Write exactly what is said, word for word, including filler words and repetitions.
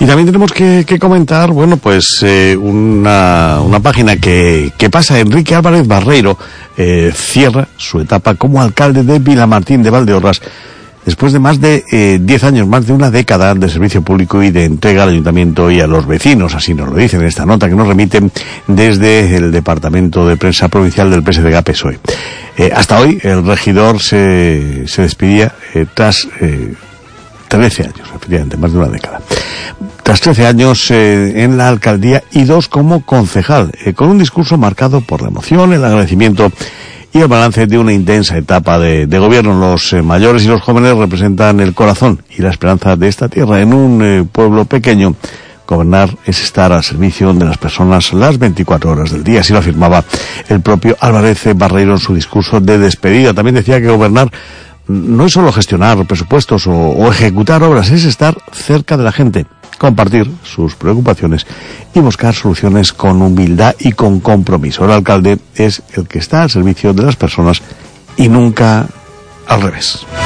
Y también tenemos que, que comentar, bueno, pues eh, una, una página que, que pasa. Enrique Álvarez Barreiro eh, cierra su etapa como alcalde de Vilamartín de Valdeorras después de más de eh, diez años, más de una década de servicio público y de entrega al ayuntamiento y a los vecinos. Así nos lo dicen en esta nota que nos remiten desde el Departamento de Prensa Provincial del P S D G P S O E. Eh, hasta hoy el regidor se, se despedía eh, tras eh, trece años, efectivamente, más de una década. Tras trece años eh, en la alcaldía y dos como concejal, eh, con un discurso marcado por la emoción, el agradecimiento y el balance de una intensa etapa de, de gobierno. Los eh, mayores y los jóvenes representan el corazón y la esperanza de esta tierra. En un eh, pueblo pequeño, gobernar es estar al servicio de las personas las veinticuatro horas del día. Así lo afirmaba el propio Álvarez Barreiro en su discurso de despedida. También decía que gobernar no es solo gestionar presupuestos o, o ejecutar obras, es estar cerca de la gente, compartir sus preocupaciones y buscar soluciones con humildad y con compromiso. El alcalde es el que está al servicio de las personas y nunca al revés.